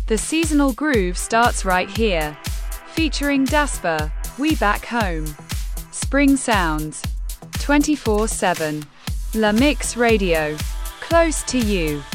The seasonal groove starts right here. Featuring Dasper, We Back Home. Spring sounds. 24/7. La Mix Radio. Close to you.